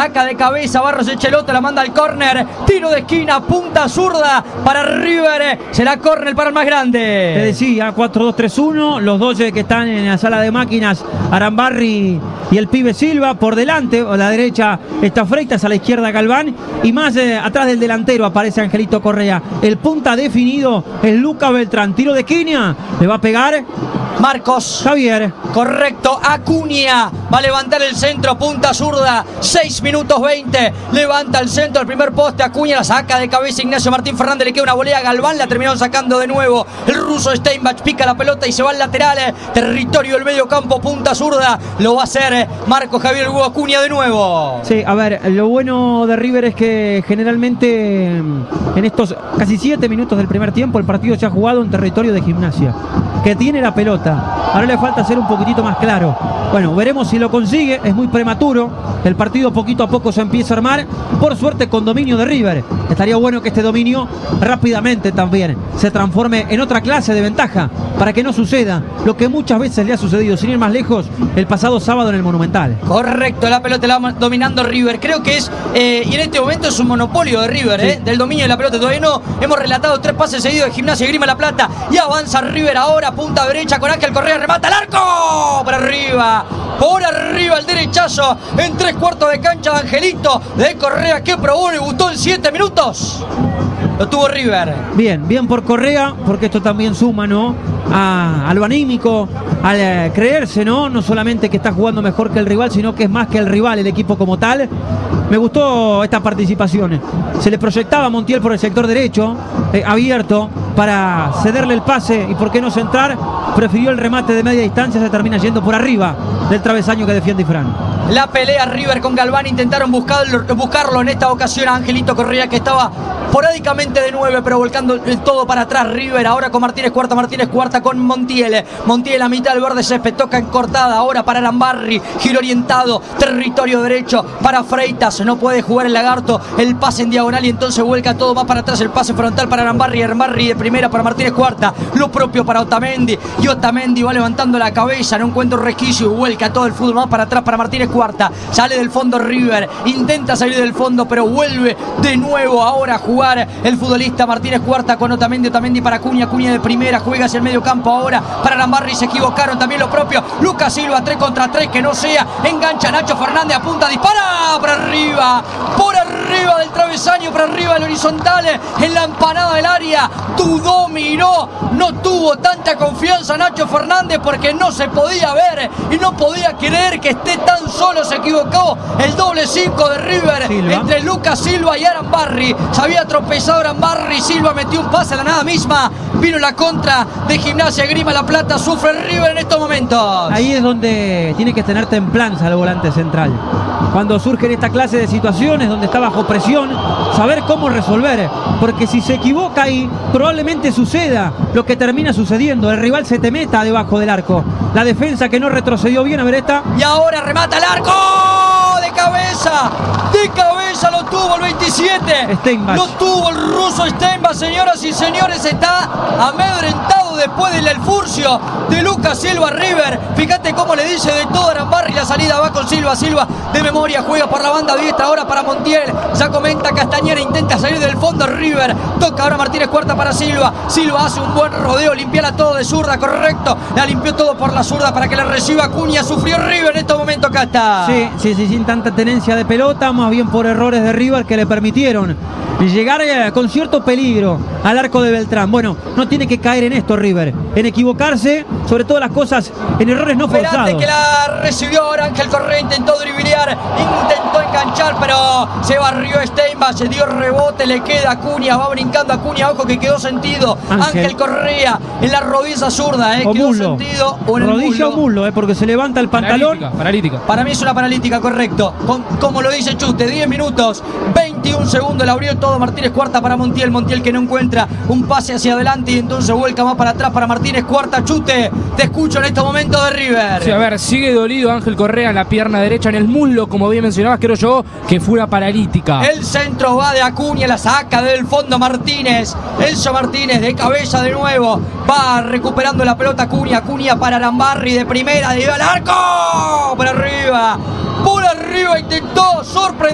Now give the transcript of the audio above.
saca de cabeza Barros Echeloto, la manda al córner, tiro de esquina, punta zurda para River, será córner para el más grande. Te decía, 4-2-3-1, los dos que están en la sala de máquinas, Arambarri y el pibe Silva, por delante, a la derecha está Freitas, a la izquierda Galván, y más atrás del delantero aparece Angelito Correa. El punta definido es Lucas Beltrán, tiro de esquina, le va a pegar Marcos Javier. Correcto, Acuña va a levantar el centro, punta zurda, 6 minutos 20, levanta el centro, el primer poste, Acuña la saca de cabeza Ignacio Martín Fernández, le queda una volea a Galván, la terminaron sacando de nuevo, el ruso Steinbach pica la pelota y se va al lateral, territorio del medio campo, punta zurda, lo va a hacer Marcos Javier Hugo Acuña de nuevo. Sí, a ver, lo bueno de River es que generalmente en estos casi 7 minutos del primer tiempo el partido se ha jugado en territorio de Gimnasia, que tiene la pelota. Ahora le falta ser un poquitito más claro. Bueno, veremos si lo consigue, es muy prematuro. El partido poquito a poco se empieza a armar, por suerte con dominio de River. Estaría bueno que este dominio rápidamente también se transforme en otra clase de ventaja, para que no suceda lo que muchas veces le ha sucedido, sin ir más lejos, el pasado sábado en el Monumental. Correcto, la pelota la va dominando River. Creo que es, y en este momento es un monopolio de River, sí, del dominio de la pelota. Todavía no hemos relatado 3 pases seguidos de Gimnasia y Grima La Plata. Y avanza River ahora, punta derecha con Ángel Correa, remata al arco. Por arriba el derechazo en 3/4 de cancha de Angelito de Correa, que probó y gustó en 7 minutos. Lo tuvo River. Bien por Correa, porque esto también suma, ¿no? A lo anímico, al creerse, ¿no? No solamente que está jugando mejor que el rival, sino que es más que el rival, el equipo como tal. Me gustó esta participación. Se le proyectaba a Montiel por el sector derecho, abierto, para cederle el pase y por qué no centrar. Prefirió el remate de media distancia, se termina yendo por arriba del travesaño que defiende Ifrán. La pelea River con Galván, intentaron buscarlo en esta ocasión a Angelito Correa, que estaba esporádicamente de 9, pero volcando el todo para atrás River, ahora con Martínez Cuarta con Montiel a mitad del verde césped, toca en cortada, ahora para Arambarri, giro orientado, territorio derecho para Freitas, no puede jugar el lagarto, el pase en diagonal y entonces vuelca todo más para atrás, el pase frontal para Arambarri de primera para Martínez Cuarta, lo propio para Otamendi, y Otamendi va levantando la cabeza, no encuentra un resquicio y vuelca todo el fútbol más para atrás para Martínez Cuarta, sale del fondo River, intenta salir del fondo pero vuelve de nuevo ahora a jugar el futbolista Martínez Cuarta con Otamendi para Acuña de primera, juega hacia el medio campo ahora para Arambarri, se equivocaron también lo propio, Lucas Silva 3 contra 3, que no sea, engancha Nacho Fernández, apunta, dispara por arriba del travesaño, por arriba del horizontal, en la empanada del área, dudó, miró, no tuvo tanta confianza Nacho Fernández porque no se podía ver y no podía creer que esté tan solo, se equivocó el doble 5 de River Silva, entre Lucas Silva y Arambarri, se había tropezado Arambarri, Silva metió un pase a la nada misma, vino la contra de Gimnasia Grima La Plata, sufre River en estos momentos. Ahí es donde tiene que tener templanza el volante central, cuando surgen esta clase de situaciones donde está bajo presión, saber cómo resolver, porque si se equivoca ahí probablemente suceda lo que termina sucediendo, el rival se te meta debajo del arco, la defensa que no retrocedió bien, a ver esta, y ahora remata el arco de cabeza lo tuvo el 27, Steinbach. Lo tuvo el ruso Steinbach, señoras y señores, está amedrentado después del furcio de Lucas Silva River, fíjate cómo le dice de todo a Arambarri, la salida va con Silva de memoria, juega por la banda diestra ahora para Montiel, ya comenta Castañera, intenta salir del fondo River, toca ahora Martínez Cuarta para Silva hace un buen rodeo, limpiala todo de zurda, correcto, la limpió todo por la zurda para que la reciba Acuña, sufrió River en estos momentos, Casta. Sí, sin tanta tenencia de pelota, más bien por errores de River que le permitieron llegar con cierto peligro al arco de Beltrán. Bueno, no tiene que caer en esto River, en equivocarse, sobre todo las cosas en errores no forzados. Que la recibió ahora Ángel Correa, intentó driblear, intentó enganchar, pero se barrió Steinbach, se dio rebote, le queda Acuña, va brincando Acuña, ojo que quedó sentido Ángel Correa en la rodilla zurda, quedó muslo. Sentido o en rodilla el muslo. O muslo, porque se levanta el pantalón. Paralítica. Para mí es una paralítica, correcto. Como lo dice Chute, 10 minutos, 21 segundos, la abrió todo Martínez Cuarta para Montiel que no encuentra un pase hacia adelante y entonces vuelca más para atrás para Martínez Cuarta. Chute, te escucho en estos momentos de River. Sí, a ver, sigue dolido Ángel Correa en la pierna derecha, en el muslo, como bien mencionabas, creo yo, que fue una paralítica. El centro va de Acuña, la saca del fondo Martínez, Enzo Martínez de cabeza de nuevo, va recuperando la pelota Acuña para Arambarri de primera, de al arco, por arriba intentó sorprender